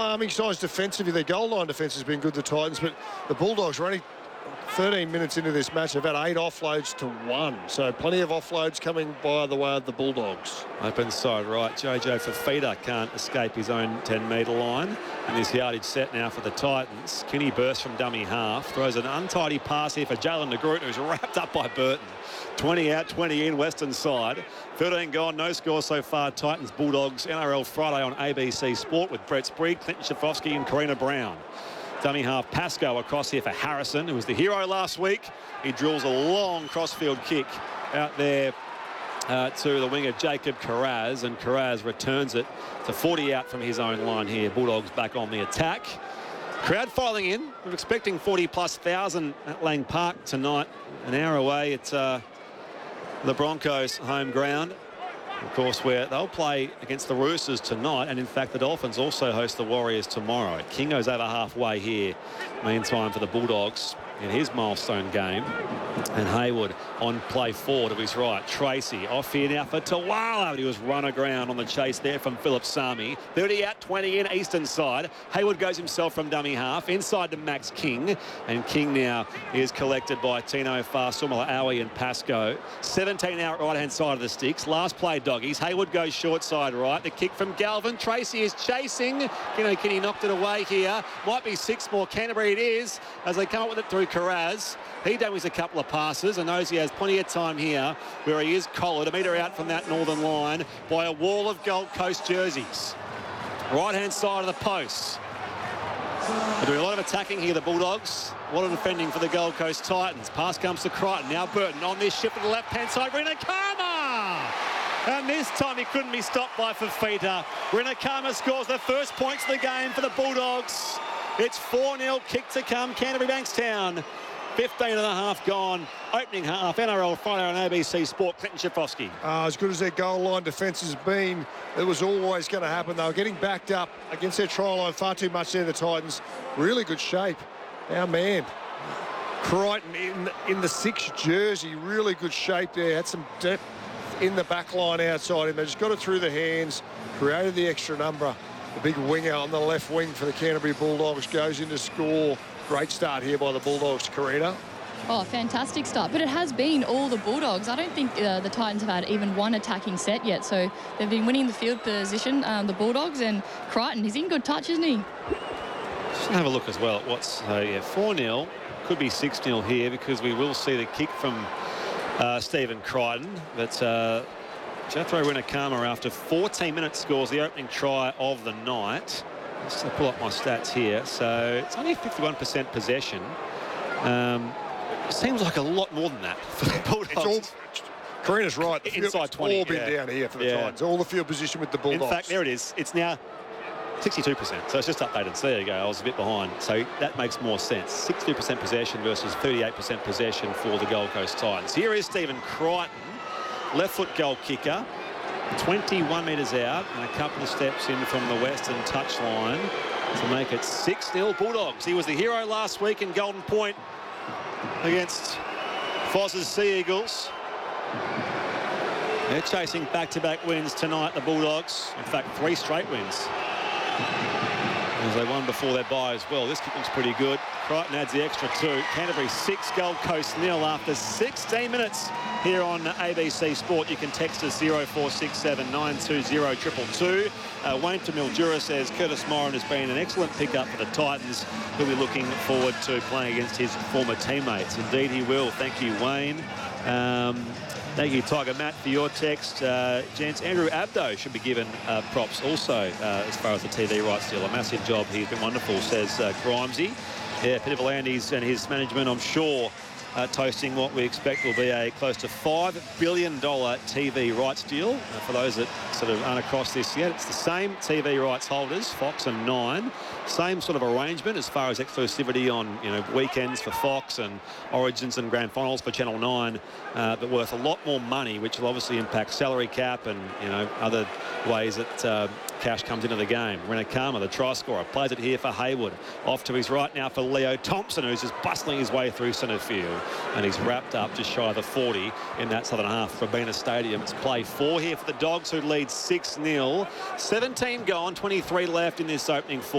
alarming signs defensively. Their goal line defence has been good, the Titans, but the Bulldogs are only 13 minutes into this match. They've had 8 offloads to 1. So plenty of offloads coming by the way of the Bulldogs. Open side right. Jojo Fafita can't escape his own 10-metre line. And this yardage set now for the Titans. Kinney bursts from dummy half. Throws an untidy pass here for Jalen de Groot, who's wrapped up by Burton. 20 out, 20 in, western side. 13 gone, no score so far. Titans Bulldogs NRL Friday on ABC Sport with Brett Sprague, Clinton Schifofsky and Karina Brown. Dummy half Pascoe across here for Harrison, who was the hero last week. He drills a long crossfield kick out there to the winger Jacob Carraz, and Carraz returns it to 40 out from his own line here. Bulldogs back on the attack. Crowd filing in. We're expecting 40+ thousand at Lang Park tonight, an hour away at the Broncos' home ground. Of course, where they'll play against the Roosters tonight, and in fact the Dolphins also host the Warriors tomorrow. Kingo's over halfway here. Meantime for the Bulldogs in his milestone game. And Hayward on play 4 to his right. Tracy off here now for Tawala. He was run aground on the chase there from Philip Sami. 30 out, 20 in, eastern side. Hayward goes himself from dummy half. Inside to Max King. And King now is collected by Tino Farsumala, Aui and Pascoe. 17 out, right-hand side of the sticks. Last play, doggies. Hayward goes short side right. The kick from Galvin. Tracy is chasing. Kenny knocked it away here. Might be 6 more. Canterbury it is as they come up with it through Carraz. He dummies a couple of passes and knows he has plenty of time here where he is collared a metre out from that northern line by a wall of Gold Coast jerseys. Right-hand side of the post. They're doing a lot of attacking here, the Bulldogs. A lot of defending for the Gold Coast Titans. Pass comes to Crichton. Now Burton on this shift to the left-hand side. Rinakama! And this time he couldn't be stopped by Fafita. Rinakama scores the first points of the game for the Bulldogs. It's 4-0, kick to come, Canterbury Bankstown. 15 and a half gone. Opening half, NRL Friday on ABC Sport. Clinton Schifofsky. As good as their goal line defence has been, it was always going to happen. They were getting backed up against their try line far too much there, the Titans. Really good shape. Our man, Crichton in the 6 jersey, really good shape there. Had some depth in the back line outside him. They just got it through the hands, created the extra number. The big winger on the left wing for the Canterbury Bulldogs goes in to score. Great start here by the Bulldogs, Karina. Oh, fantastic start. But it has been all the Bulldogs. I don't think the Titans have had even one attacking set yet. So they've been winning the field position, the Bulldogs. And Crichton, he's in good touch, isn't he? Just have a look as well at what's 4-0. Could be 6-0 here because we will see the kick from Stephen Crichton. But Jethro Rinakama, after 14 minutes, scores the opening try of the night. Just to pull up my stats here. So it's only 51% possession. Seems like a lot more than that for the Bulldogs. Karina's right. The inside 20. All been down here for the Titans. All the field position with the Bulldogs. In fact, there it is. It's now 62%. So it's just updated. So there you go. I was a bit behind. So that makes more sense. 62% possession versus 38% possession for the Gold Coast Titans. Here is Stephen Crichton, left foot goal kicker. 21 metres out and a couple of steps in from the western touchline to make it 6-0 Bulldogs. He was the hero last week in Golden Point against Fozz's Sea Eagles. They're chasing back-to-back wins tonight, the Bulldogs. In fact, 3 straight wins. As they won before their bye as well. This kick looks pretty good. Crichton adds the extra 2. Canterbury 6, Gold Coast 0 after 16 minutes here on ABC Sport. You can text us 0467 920 222. Wayne Tamildura says Curtis Moran has been an excellent pickup for the Titans. He'll be looking forward to playing against his former teammates. Indeed he will. Thank you, Wayne. Thank you, Tiger Matt, for your text. Gents, Andrew Abdo should be given props also as far as the TV rights deal. A massive job. He's been wonderful, says Grimesy. Yeah, Peter V'landys and his management, I'm sure, toasting what we expect will be a close to $5 billion TV rights deal. For those that sort of aren't across this yet, it's the same TV rights holders, Fox and Nine. Same sort of arrangement as far as exclusivity on weekends for Fox and Origins and Grand Finals for Channel 9, but worth a lot more money, which will obviously impact salary cap and other ways that cash comes into the game. Rinakama, the try scorer, plays it here for Hayward. Off to his right now for Leo Thompson, who's just bustling his way through centre field. And he's wrapped up just shy of the 40 in that southern half for Robina Stadium. It's play 4 here for the Dogs, who lead 6-0. 17 gone, 23 left in this opening 4.